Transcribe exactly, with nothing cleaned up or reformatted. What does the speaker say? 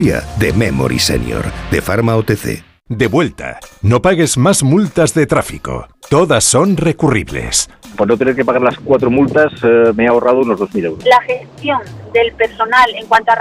De Memory Senior, de Pharma O T C. De vuelta. No pagues más multas de tráfico. Todas son recurribles. Por no tener que pagar las cuatro multas, eh, me he ahorrado unos dos mil euros. La gestión del personal en cuanto a